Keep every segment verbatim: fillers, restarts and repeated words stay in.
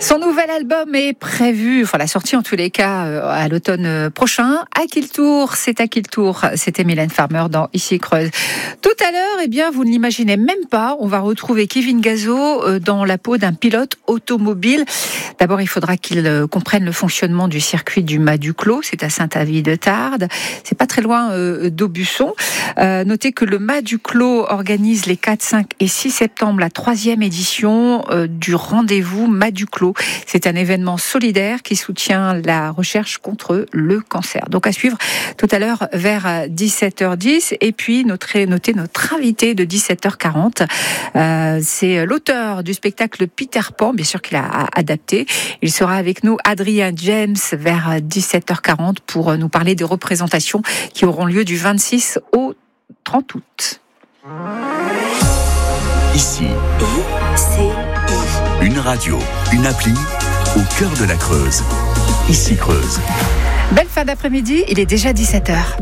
Son nouvel album est prévu, enfin la sortie en tous les cas à l'automne prochain. À qui le tour ? C'est à qui le tour ? C'était Mylène Farmer dans Ici Creuse. Tout à l'heure, eh bien, vous ne l'imaginez même pas, on va retrouver Kevin Gazo dans la peau d'un pilote automobile. D'abord, il faudra qu'il comprenne le fonctionnement du circuit du Mas du Clos. C'est à Saint-Avit-de-Tarbes. C'est pas très loin euh, d'Aubusson. Euh, notez que le Mas du Clos organise les quatre, cinq et six septembre la troisième édition euh, du rendez-vous Mas du Clos. C'est un événement solidaire qui soutient la recherche contre le cancer. Donc à suivre tout à l'heure vers dix-sept heures dix. Et puis notez, notez notre invité de dix-sept heures quarante. Euh, c'est l'auteur du spectacle Peter Pan, bien sûr qu'il a adapté. Il sera avec nous, Adrien James, vers dix-sept heures quarante pour nous parler des représentations qui auront lieu du vingt-six au trente août. Ici, I C I. Une radio, une appli au cœur de la Creuse. Ici Creuse. Belle fin d'après-midi, il est déjà dix-sept heures.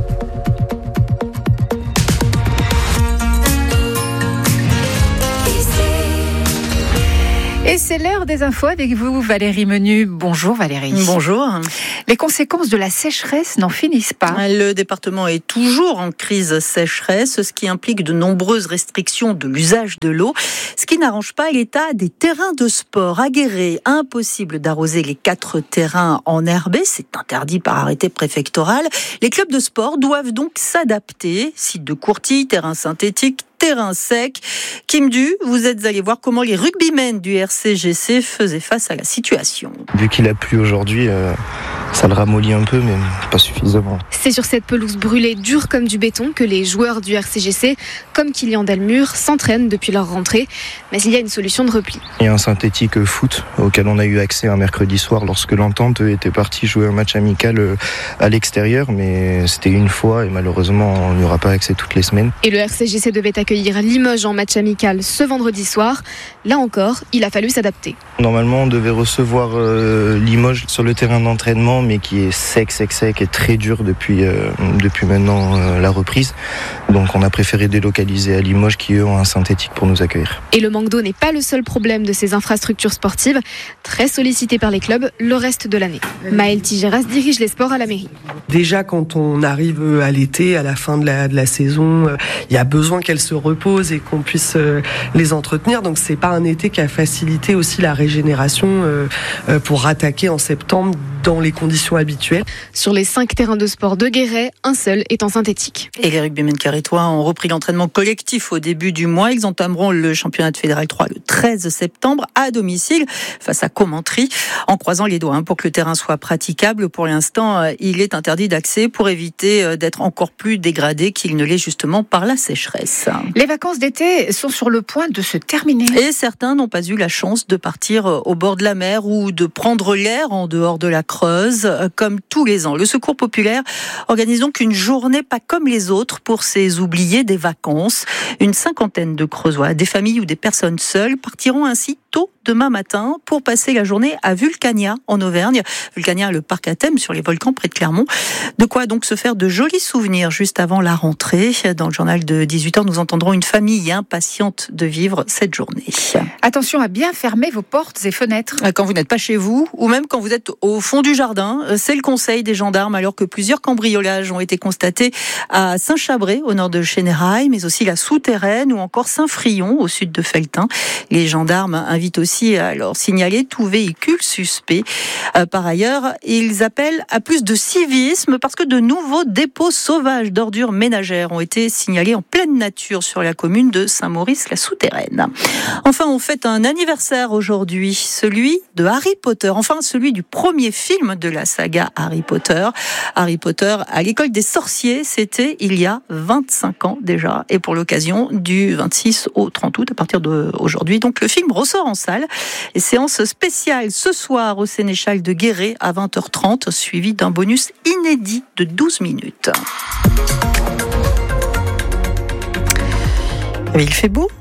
Et c'est l'heure des infos avec vous, Valérie Menu. Bonjour Valérie. Bonjour. Les conséquences de la sécheresse n'en finissent pas. Le département est toujours en crise sécheresse, ce qui implique de nombreuses restrictions de l'usage de l'eau, ce qui n'arrange pas l'état des terrains de sport. À Guéret, impossible d'arroser les quatre terrains enherbés, c'est interdit par arrêté préfectoral. Les clubs de sport doivent donc s'adapter, sites de courtis, terrains synthétiques, terrain sec. Kim Du, vous êtes allé voir comment les rugbymen du R C G C faisaient face à la situation. Vu qu'il a plu aujourd'hui, euh, ça le ramollit un peu, mais pas suffisamment. C'est sur cette pelouse brûlée dure comme du béton que les joueurs du R C G C, comme Kylian Delmure, s'entraînent depuis leur rentrée. Mais il y a une solution de repli. Il y a un synthétique foot auquel on a eu accès un mercredi soir lorsque l'Entente était partie jouer un match amical à l'extérieur, mais c'était une fois et malheureusement on n'y aura pas accès toutes les semaines. Et le R C G C devait accueillir Limoges en match amical ce vendredi soir. Là encore, il a fallu s'adapter. Normalement, on devait recevoir euh, Limoges sur le terrain d'entraînement, mais qui est sec, sec, sec et très dur depuis, euh, depuis maintenant euh, la reprise. Donc on a préféré délocaliser à Limoges qui eux ont un synthétique pour nous accueillir. Et le manque d'eau n'est pas le seul problème de ces infrastructures sportives, très sollicitées par les clubs le reste de l'année. Maëlle Tigeras dirige les sports à la mairie. Déjà quand on arrive à l'été, à la fin de la, de la saison, il y a besoin qu'elles se reposent et qu'on puisse les entretenir. Donc c'est pas un été qui a facilité aussi la régénération pour rattaquer en septembre dans les conditions habituelles. Sur les cinq terrains de sport de Guéret, un seul est en synthétique. Et les rugbymen carétois ont repris l'entraînement collectif au début du mois. Ils entameront le championnat de Fédéral trois le treize septembre à domicile face à Commentry, en croisant les doigts hein, pour que le terrain soit praticable. Pour l'instant, il est interdit d'accès pour éviter d'être encore plus dégradé qu'il ne l'est justement par la sécheresse. Les vacances d'été sont sur le point de se terminer. Et certains n'ont pas eu la chance de partir au bord de la mer ou de prendre l'air en dehors de la Creuse, comme tous les ans. Le Secours populaire organise donc une journée pas comme les autres pour ces oubliés des vacances. Une cinquantaine de Creusois, des familles ou des personnes seules partiront ainsi tôt demain matin pour passer la journée à Vulcania en Auvergne. Vulcania, le parc à thème sur les volcans près de Clermont. De quoi donc se faire de jolis souvenirs juste avant la rentrée. Dans le journal de dix-huit heures, nous entendrons une famille impatiente de vivre cette journée. Attention à bien fermer vos portes et fenêtres. Quand vous n'êtes pas chez vous ou même quand vous êtes au fond du jardin, c'est le conseil des gendarmes alors que plusieurs cambriolages ont été constatés à Saint-Chabré au nord de Chénérail, mais aussi la Souterraine ou encore Saint-Frion au sud de Felletin. Les gendarmes invitent aussi à leur signaler tout véhicule suspect. Euh, par ailleurs, ils appellent à plus de civisme parce que de nouveaux dépôts sauvages d'ordures ménagères ont été signalés en pleine nature sur la commune de Saint-Maurice-la-Souterraine. Enfin, on fête un anniversaire aujourd'hui, celui de Harry Potter, enfin celui du premier film de la saga Harry Potter. Harry Potter à l'école des sorciers, c'était il y a vingt-cinq ans déjà, et pour l'occasion du vingt-six au trente août, à partir d'aujourd'hui, donc le film ressort en salle. Et séance spéciale ce soir au Sénéchal de Guéret à vingt heures trente, suivi d'un bonus inédit de douze minutes. Mais il fait beau.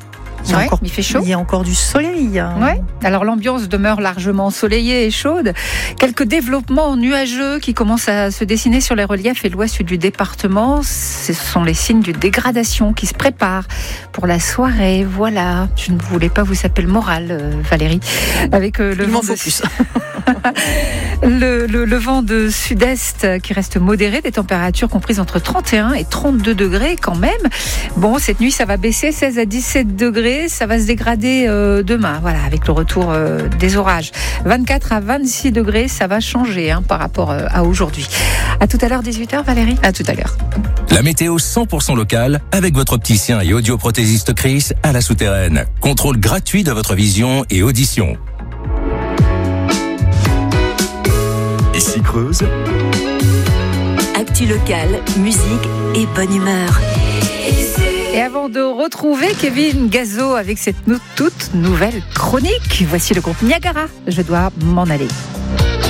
Il, y a Ouais, encore, il fait chaud. il y a encore du soleil. Ouais. Alors l'ambiance demeure largement ensoleillée et chaude. Quelques développements nuageux qui commencent à se dessiner sur les reliefs et l'ouest du département. Ce sont les signes d'une dégradation qui se prépare pour la soirée. Voilà. Je ne voulais pas vous saper le moral, euh, Valérie. Avec euh, le Il vent m'en faut de... plus. le, le, le vent de sud-est qui reste modéré, des températures comprises entre trente et un et trente-deux degrés quand même. Bon, cette nuit, ça va baisser seize à dix-sept degrés. Ça va se dégrader euh, demain, voilà, avec le retour euh, des orages. vingt-quatre à vingt-six degrés, ça va changer hein, par rapport euh, à aujourd'hui. À tout à l'heure, dix-huit heures, Valérie. À tout à l'heure. La météo cent pour cent locale avec votre opticien et audioprothésiste Chris à la Souterraine. Contrôle gratuit de votre vision et audition. Ici Creuse. Actu locale, musique et bonne humeur. Et avant de retrouver Kevin Gazo avec cette toute nouvelle chronique, voici le groupe Niagara. Je dois m'en aller.